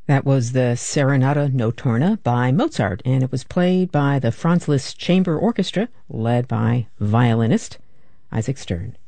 That was the Serenata Notturna by Mozart, and it was played by the Franz Liszt Chamber Orchestra, led by violinist Isaac Stern.